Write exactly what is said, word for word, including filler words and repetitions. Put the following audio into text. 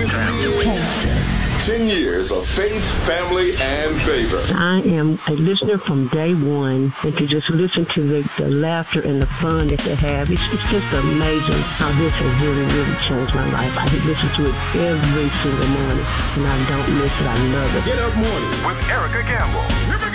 Ten years of faith, family, and favor. I am a listener from day one, and to just listen to the, the laughter and the fun that they have, it's, it's just amazing how this has really, really changed my life. I listen to it every single morning, and I don't miss it. I love it. Get Up Morning with Erica Campbell.